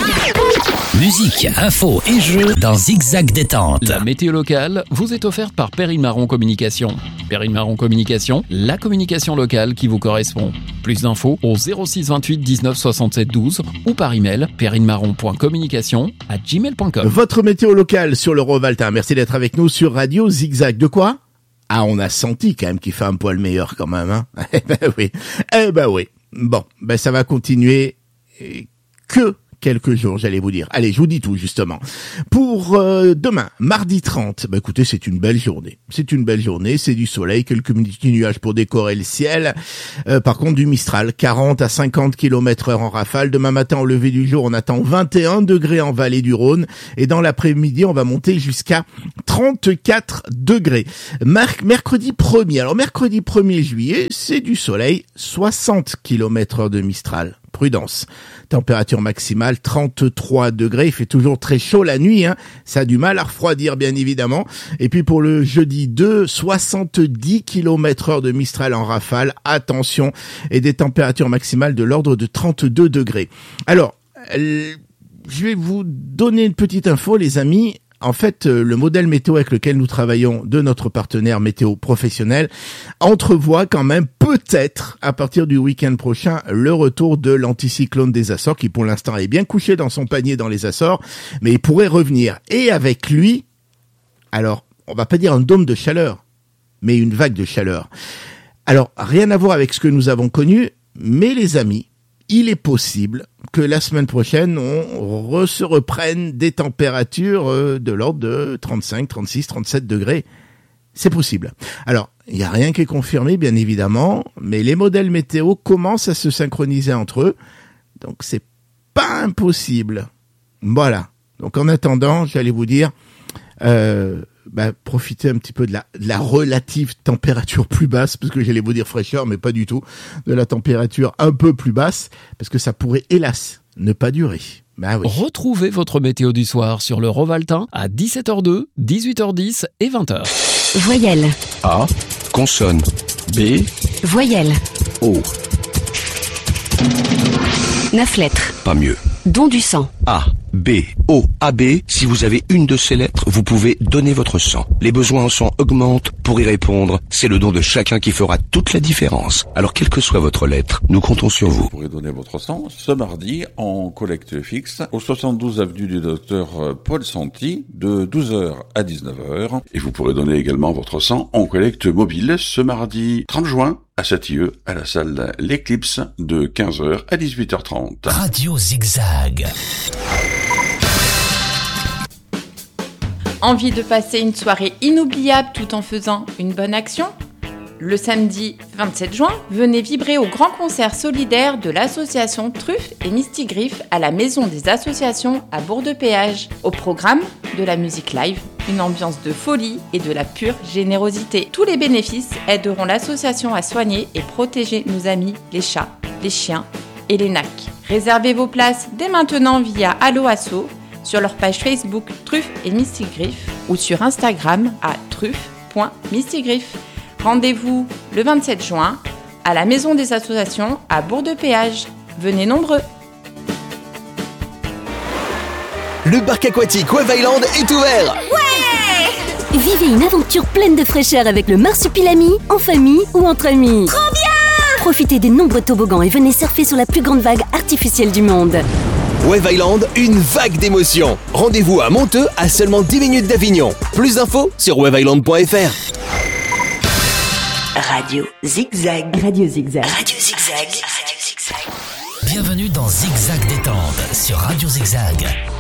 Musique, info et jeux dans Zigzag Détente. La météo locale vous est offerte par Perrine Marron Communication. Perrine Marron Communication, la communication locale qui vous correspond. Plus d'infos au 06 28 19 67 12 ou par email perrinemarron.communication@gmail.com. Votre météo locale sur le Rovaltin. Merci d'être avec nous sur Radio Zigzag. De quoi? Ah, on a senti quand même qu'il fait un poil meilleur quand même, hein. Eh ben oui. Bon, ça va continuer que quelques jours, j'allais vous dire. Allez, je vous dis tout, justement. Pour demain, mardi 30, écoutez, c'est une belle journée. C'est du soleil, quelques petits nuages pour décorer le ciel. Par contre, du Mistral, 40 à 50 km/h en rafale. Demain matin, au lever du jour, on attend 21 degrés en vallée du Rhône. Et dans l'après-midi, on va monter jusqu'à 34 degrés. Mercredi 1er. Alors, mercredi 1er juillet, c'est du soleil, 60 km/h de Mistral. Prudence. Température maximale 33 degrés. Il fait toujours très chaud la nuit, hein. Ça a du mal à refroidir, bien évidemment. Et puis pour le jeudi 2, 70 km/h de Mistral en rafale. Attention. Et des températures maximales de l'ordre de 32 degrés. Alors, je vais vous donner une petite info, les amis. En fait, le modèle météo avec lequel nous travaillons de notre partenaire météo professionnel entrevoit quand même peut-être, à partir du week-end prochain, le retour de l'anticyclone des Açores qui pour l'instant est bien couché dans son panier dans les Açores, mais il pourrait revenir. Et avec lui, alors, on va pas dire un dôme de chaleur, mais une vague de chaleur. Alors, rien à voir avec ce que nous avons connu, mais les amis, il est possible que la semaine prochaine, on se reprenne des températures de l'ordre de 35, 36, 37 degrés. C'est possible. Alors, il n'y a rien qui est confirmé, bien évidemment, mais les modèles météo commencent à se synchroniser entre eux. Donc, c'est pas impossible. Voilà. Donc, en attendant, j'allais vous dire, profitez un petit peu de la relative température plus basse, parce que j'allais vous dire fraîcheur, mais pas du tout, de la température un peu plus basse, parce que ça pourrait, hélas, ne pas durer. Oui. Retrouvez votre météo du soir sur le Rovaltin à 17h02, 18h10 et 20h. Voyelle. A. Consonne. B. Voyelle. O. 9 lettres. Pas mieux. Don du sang. A, B, O, AB. Si vous avez une de ces lettres, vous pouvez donner votre sang. Les besoins en sang augmentent. Pour y répondre, c'est le don de chacun qui fera toute la différence. Alors, quelle que soit votre lettre, nous comptons sur vous. Vous pourrez donner votre sang ce mardi en collecte fixe au 72 avenue du docteur Paul Santi de 12h à 19h. Et vous pourrez donner également votre sang en collecte mobile ce mardi 30 juin à Châtilleux, à la salle L'Éclipse de 15h à 18h30. Radio Zigzag. Envie de passer une soirée inoubliable tout en faisant une bonne action ? Le samedi 27 juin, venez vibrer au grand concert solidaire de l'association Truff et Mistigriff à la Maison des Associations à Bourg-de-Péage. Au programme, de la musique live, une ambiance de folie et de la pure générosité. Tous les bénéfices aideront l'association à soigner et protéger nos amis, les chats, les chiens et les nacs. Réservez vos places dès maintenant via Allo Asso, sur leur page Facebook Truff et Mistigriff ou sur Instagram à truff.mistigriff. Rendez-vous le 27 juin à la Maison des Associations à Bourg-de-Péage. Venez nombreux. Le parc aquatique Wave Island est ouvert. Ouais! Vivez une aventure pleine de fraîcheur avec le Marsupilami, en famille ou entre amis. Trop bien! Profitez des nombreux toboggans et venez surfer sur la plus grande vague artificielle du monde. Wave Island, une vague d'émotions. Rendez-vous à Monteux, à seulement 10 minutes d'Avignon. Plus d'infos sur waveisland.fr. Radio Zigzag. Radio Zigzag. Radio Zigzag. Radio Zigzag. Bienvenue dans Zigzag Détente sur Radio Zigzag.